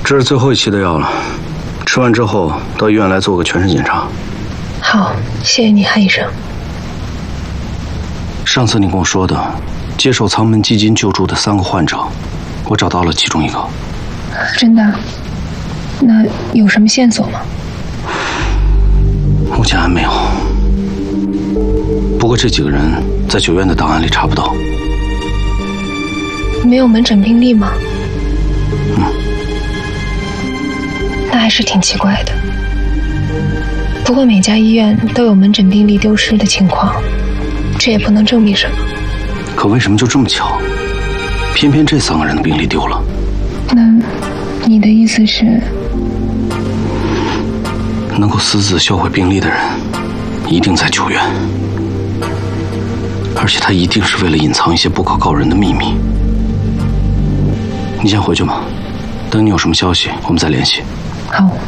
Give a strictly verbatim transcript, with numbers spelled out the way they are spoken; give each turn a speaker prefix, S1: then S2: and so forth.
S1: 这是最后一期的药了，吃完之后到医院来做个全身检查。
S2: 好，谢谢你，韩医生。
S1: 上次你跟我说的，接受苍门基金救助的三个患者，我找到了其中一个。
S2: 真的？那有什么线索吗？
S1: 目前还没有。不过这几个人在九院的档案里查不到。
S2: 没有门诊病历吗？
S1: 嗯。
S2: 那还是挺奇怪的。不过每家医院都有门诊病历丢失的情况，这也不能证明什么。
S1: 可为什么就这么巧，偏偏这三个人的病历丢了？
S2: 那你的意思是，
S1: 能够私自销毁病历的人，一定在九院，而且他一定是为了隐藏一些不可告人的秘密。你先回去吧，等你有什么消息，我们再联系。
S2: 好。